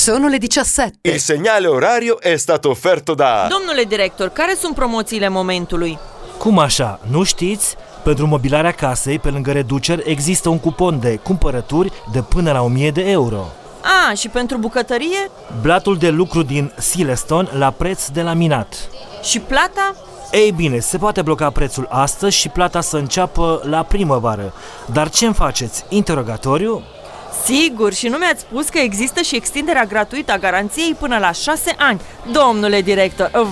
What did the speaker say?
Sono le 17. Il segnale orario è stato offerto da... Domnule director, care sunt promoțiile momentului? Cum așa? Nu știți? Pentru mobilarea casei, pe lângă reduceri, există un cupon de cumpărături de până la 1000 de euro. Și pentru bucătărie? Blatul de lucru din Sileston la preț de laminat. Și plata? Ei bine, se poate bloca prețul astăzi și plata să înceapă la primăvară. Dar ce-mi faceți? Interogatoriu? Sigur, și nu mi-ați spus că există și extinderea gratuită a garanției până la 6 ani. Domnule director,